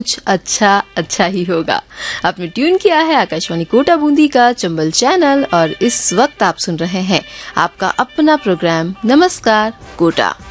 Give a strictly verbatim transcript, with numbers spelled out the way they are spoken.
कुछ अच्छा अच्छा ही होगा। आपने ट्यून किया है आकाशवाणी कोटा बूंदी का चंबल चैनल और इस वक्त आप सुन रहे हैं आपका अपना प्रोग्राम नमस्कार कोटा।